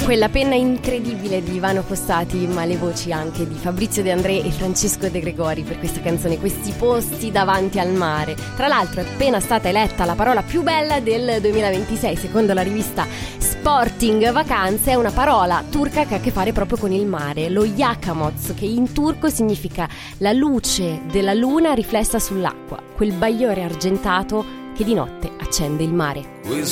Quella penna incredibile di Ivano Postati, ma le voci anche di Fabrizio De André e Francesco De Gregori per questa canzone, Questi posti davanti al mare. Tra l'altro è appena stata eletta la parola più bella del 2026, secondo la rivista Sporting Vacanze. È una parola turca che ha a che fare proprio con il mare, lo yakamoz, che in turco significa la luce della luna riflessa sull'acqua, quel bagliore argentato che di notte accende il mare.